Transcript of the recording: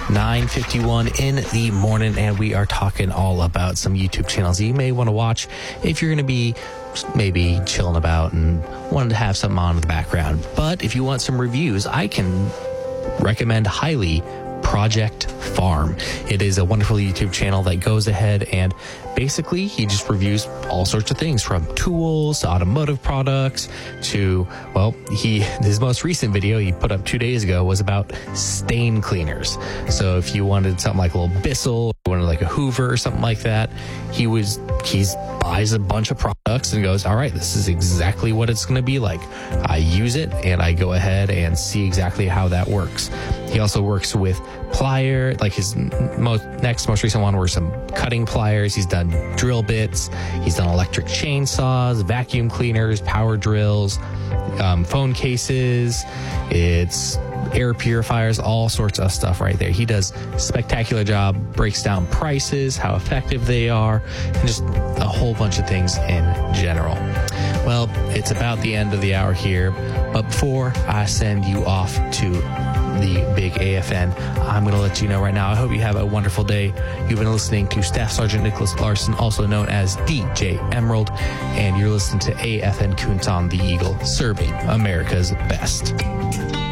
9:51 in the morning, and we are talking all about some YouTube channels you may want to watch if you're going to be maybe chilling about and wanted to have something on in the background. But if you want some reviews, I can recommend highly Project Farm. It is a wonderful YouTube channel that goes ahead and basically he just reviews all sorts of things, from tools to automotive products to, well, his most recent video he put up 2 days ago was about stain cleaners. So if you wanted something like a little Bissell, or wanted like a Hoover or something like that, he buys a bunch of products and goes, all right, this is exactly what it's going to be like. I use it and I go ahead and see exactly how that works. He also works with plier, like his most recent one were some cutting pliers. He's done drill bits. He's done electric chainsaws, vacuum cleaners, power drills, phone cases. It's air purifiers, all sorts of stuff right there. He does a spectacular job, breaks down prices, how effective they are, and just a whole bunch of things in general. Well, it's about the end of the hour here, but before I send you off to the big AFN, I'm going to let you know right now, I hope you have a wonderful day. You've been listening to Staff Sergeant Nicholas Larson, also known as DJ Emerald, and you're listening to AFN Kuntan the Eagle, serving America's best.